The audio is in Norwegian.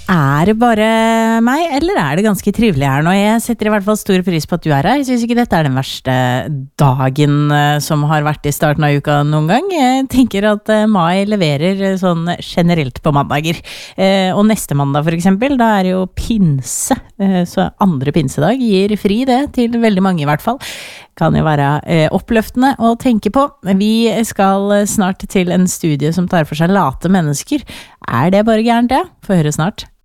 Det bare meg, eller det ganske trivelig her nå? Jeg setter I hvert fall stor pris på at du her. Jeg synes ikke dette den verste dagen som har vært I starten av uka noen gang. Jeg tenker at mai leverer sånn generelt på mandager. Og neste mandag for eksempel, da det jo pinse. Så andre pinsedag gir fri det til veldig mange I hvert fall. Kan jo være oppløftende å tenke på. Vi skal snart til en studie som tar for seg late mennesker. Det bare gærent det? Få høre snart.